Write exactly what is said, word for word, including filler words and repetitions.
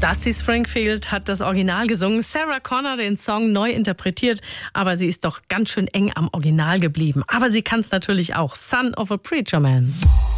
Dusty Springfield hat das Original gesungen, Sarah Connor den Song neu interpretiert, aber sie ist doch ganz schön eng am Original geblieben. Aber sie kann es natürlich auch, Son of a Preacher Man.